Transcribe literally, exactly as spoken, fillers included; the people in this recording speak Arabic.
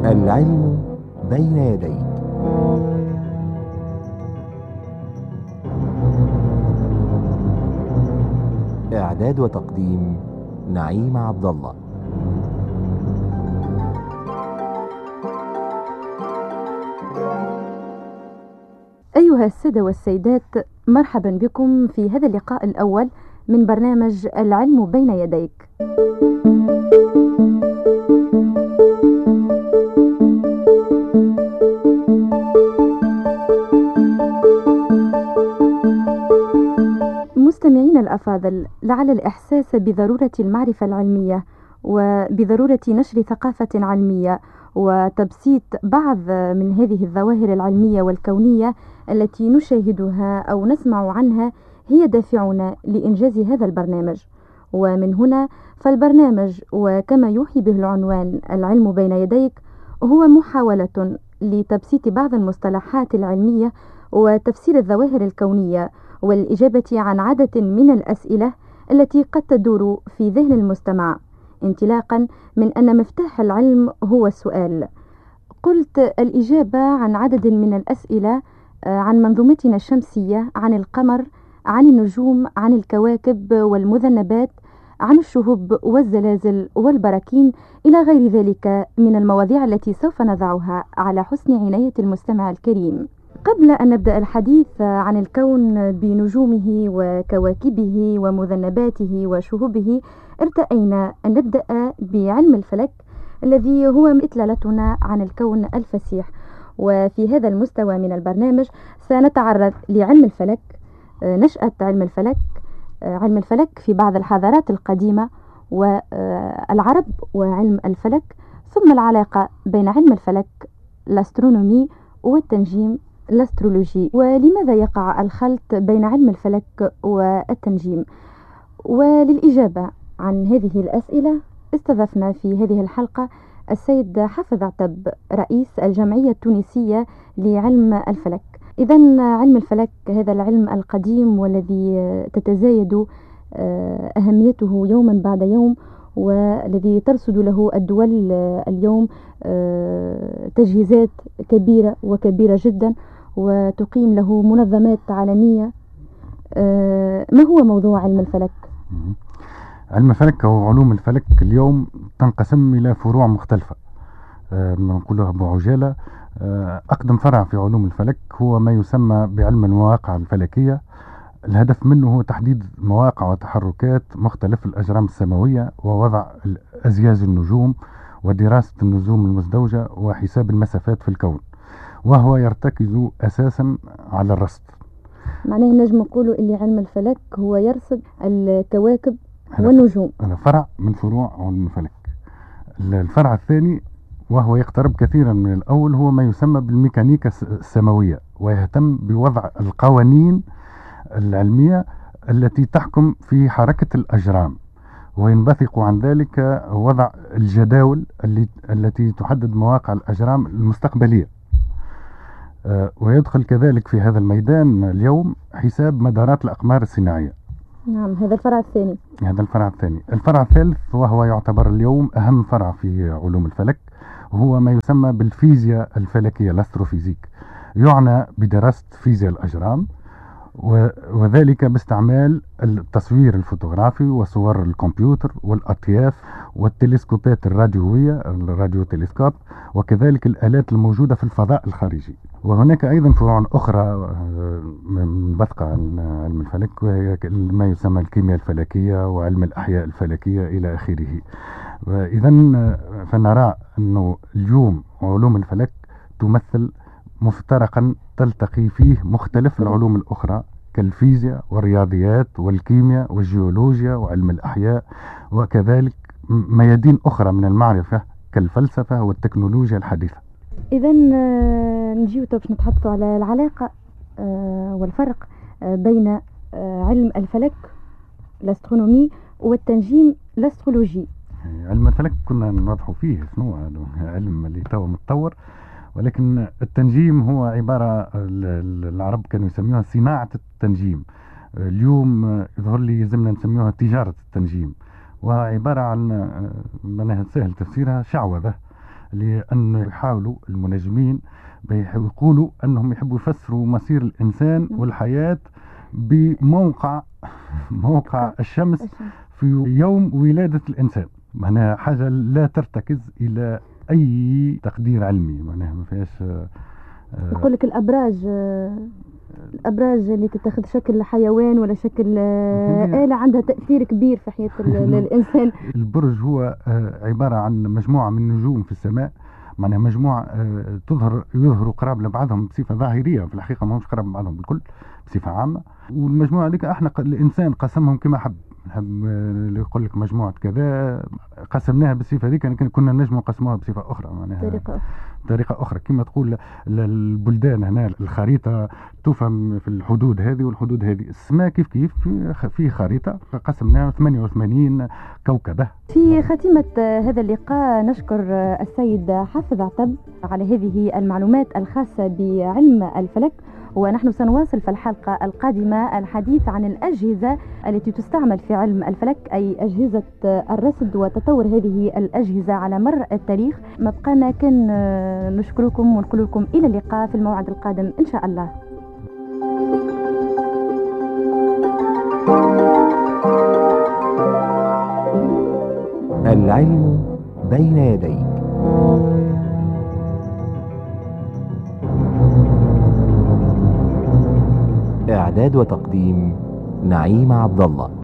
العلم بين يديك. إعداد وتقديم نعيم عبد الله. أيها السادة والسيدات، مرحبا بكم في هذا اللقاء الأول من برنامج العلم بين يديك. مستمعين الأفاضل، لعل الإحساس بضرورة المعرفة العلمية وبضرورة نشر ثقافة علمية وتبسيط بعض من هذه الظواهر العلمية والكونية التي نشاهدها أو نسمع عنها هي دافعنا لإنجاز هذا البرنامج. ومن هنا فالبرنامج، وكما يوحي به العنوان العلم بين يديك، هو محاولة لتبسيط بعض المصطلحات العلمية وتفسير الظواهر الكونية والإجابة عن عدد من الأسئلة التي قد تدور في ذهن المستمع، انطلاقا من أن مفتاح العلم هو السؤال. قلت الإجابة عن عدد من الأسئلة عن منظومتنا الشمسية، عن القمر، عن النجوم، عن الكواكب والمذنبات، عن الشهب والزلازل والبراكين، إلى غير ذلك من المواضيع التي سوف نضعها على حسن عناية المستمع الكريم. قبل أن نبدأ الحديث عن الكون بنجومه وكواكبه ومذنباته وشهوبه، ارتأينا أن نبدأ بعلم الفلك الذي هو إطلالتنا عن الكون الفسيح. وفي هذا المستوى من البرنامج سنتعرض لعلم الفلك، نشأة علم الفلك، علم الفلك في بعض الحضارات القديمة والعرب وعلم الفلك، ثم العلاقة بين علم الفلك الأسترونومي والتنجيم الأسترولوجي، ولماذا يقع الخلط بين علم الفلك والتنجيم. وللإجابة عن هذه الأسئلة استضفنا في هذه الحلقة السيد حافظ عتب، رئيس الجمعية التونسية لعلم الفلك. إذن علم الفلك هذا العلم القديم والذي تتزايد أهميته يوما بعد يوم، والذي ترصد له الدول اليوم تجهيزات كبيرة وكبيرة جدا، وتقيم له منظمات عالمية. ما هو موضوع علم الفلك؟ علم الفلك أو علوم الفلك اليوم تنقسم إلى فروع مختلفة، نقولها بعجالة. أقدم فرع في علوم الفلك هو ما يسمى بعلم المواقع الفلكية. الهدف منه هو تحديد مواقع وتحركات مختلف الأجرام السماوية، ووضع أزياز النجوم، ودراسة النجوم المزدوجة، وحساب المسافات في الكون، وهو يرتكز أساسا على الرصد. معناه نجم نقولوا اللي علم الفلك هو يرصد الكواكب والنجوم. هذا فرع من فروع علم الفلك. الفرع الثاني وهو يقترب كثيرا من الأول هو ما يسمى بالميكانيكا السماوية، ويهتم بوضع القوانين العلمية التي تحكم في حركة الأجرام، وينبثق عن ذلك وضع الجداول التي تحدد مواقع الأجرام المستقبلية. ويدخل كذلك في هذا الميدان اليوم حساب مدارات الأقمار الصناعية. نعم، هذا الفرع الثاني. هذا الفرع الثاني. الفرع الثالث وهو يعتبر اليوم أهم فرع في علوم الفلك هو ما يسمى بالفيزياء الفلكية، الاستروفيزيك. يعنى بدراسة فيزياء الأجرام، وذلك باستعمال التصوير الفوتوغرافي وصور الكمبيوتر والأطياف والتلسكوبات الراديوية، الراديو تلسكوب، وكذلك الآلات الموجودة في الفضاء الخارجي. وهناك أيضا فروع أخرى منبثقة عن علم الفلك، وهي ما يسمى الكيمياء الفلكية وعلم الأحياء الفلكية إلى آخره. إذا فنرى أنه اليوم علوم الفلك تمثل مفترقا تلتقي فيه مختلف العلوم الأخرى كالفيزياء والرياضيات والكيمياء والجيولوجيا وعلم الأحياء، وكذلك ميادين أخرى من المعرفة كالفلسفة والتكنولوجيا الحديثة. إذن نجيو باش نتحدثوا على العلاقة والفرق بين علم الفلك الاسترونومي والتنجيم الاسترولوجي. علم الفلك كنا نوضحوا فيه شنو علم اللي توا متطور، ولكن التنجيم هو عبارة العرب كانوا يسميوها صناعة التنجيم. اليوم يظهر لي يلزمنا نسميوها تجارة التنجيم، وعبارة عن معناها سهل تفسيرها شعوذة لأن يحاولوا المنجمين يقولوا أنهم يحبوا يفسروا مصير الإنسان والحياة بموقع موقع الشمس في يوم ولادة الإنسان. معناها حاجة لا ترتكز إلى أي تقدير علمي، معناها ما فيهاش. يقول لك الأبراج الأبراج اللي تتخذ شكل حيوان ولا شكل آلة عندها تأثير كبير في حياة الإنسان. البرج هو عبارة عن مجموعة من النجوم في السماء، معناها مجموعة تظهر يظهروا قراب لبعضهم بصفة ظاهرية، في الحقيقة ما همش قراب لبعضهم بالكل بصفة عامة. والمجموعة هذيك احنا الإنسان قسمهم كما حب، نحب اللي يقول لك مجموعة كذا قسمناها بالصفة هذيك، لكن كنا نجم نقسموها بصفة أخرى، معناها طريقة طريقة أخرى. كما تقول البلدان هنا الخريطة تفهم في الحدود هذه والحدود هذه. السماء كيف كيف في خريطة قسمناها ثمانية وثمانين كوكبة. في خاتمة هذا اللقاء نشكر السيد حافظ عتب على هذه المعلومات الخاصة بعلم الفلك، ونحن سنواصل في الحلقة القادمة الحديث عن الأجهزة التي تستعمل في علم الفلك، أي أجهزة الرصد وتطور هذه الأجهزة على مر التاريخ. ما بقانا كان نشكركم ونقول لكم إلى اللقاء في الموعد القادم إن شاء الله. العلم بين يديك. إعداد وتقديم نعيم عبد الله.